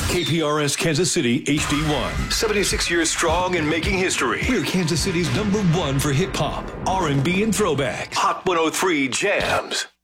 KPRS Kansas City HD1. 76 years strong and making history. We're Kansas City's #1 for hip hop, R&B, and throwbacks. Hot 103 Jams.